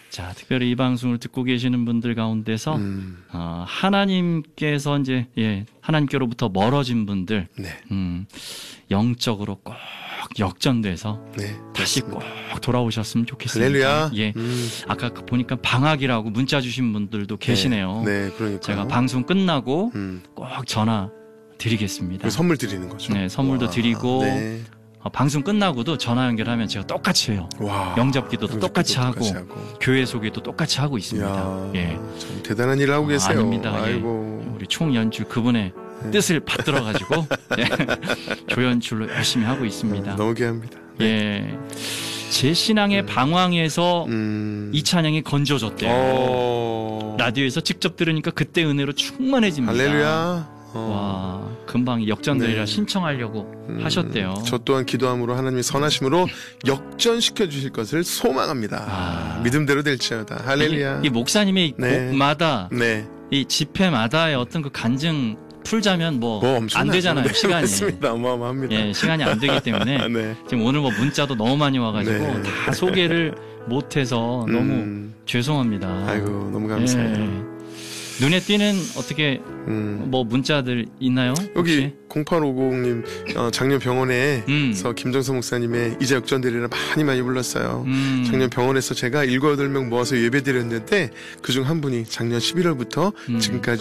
자, 특별히 이 방송을 듣고 계시는 분들 가운데서 하나님께서 이제 하나님께로부터 멀어진 분들, 네. 영적으로 꼭 역전돼서 네, 다시 그렇습니다. 꼭 돌아오셨으면 좋겠습니다. 할렐루야. 예, 아까 보니까 방학이라고 문자 주신 분들도 계시네요. 네, 그러니까 제가 방송 끝나고 꼭 전화 드리겠습니다. 선물 드리는 거죠. 네, 선물도 와, 드리고 네. 방송 끝나고도 전화 연결하면 제가 똑같이 해요. 와, 영접기도도 똑같이 하고 교회 소개도 똑같이 하고 있습니다. 이야, 예, 참 대단한 일을 하고 계세요. 아닙니다. 아이고. 예. 우리 총연출 그분의 뜻을 받들어가지고 조연출로 열심히 하고 있습니다. 너무 귀합니다. 예, 제 신앙의 방황에서 이 찬양이 건져졌대요. 라디오에서 직접 들으니까 그때 은혜로 충만해집니다. 할렐루야. 와, 금방 역전되리라 신청하려고 하셨대요. 저 또한 기도함으로 하나님의 선하심으로 역전시켜 주실 것을 소망합니다. 믿음대로 될지어다. 할렐루야. 이 목사님의 곡마다 이 집회마다의 어떤 그 간증 풀자면 안 되잖아요. 시간이. 맞습니다. 어마어마합니다. 예, 시간이 안 되기 때문에 지금 오늘 문자도 너무 많이 와가지고 다 소개를 못해서 너무 죄송합니다. 아이고, 너무 감사해요. 예. 눈에 띄는 어떻게 문자들 있나요? 여기 0850님 작년 병원에서 김정선 목사님의 이제 역전되리라 많이 불렀어요. 작년 병원에서 제가 7, 8명 모아서 예배 드렸는데 그중 한 분이 작년 11월부터 지금까지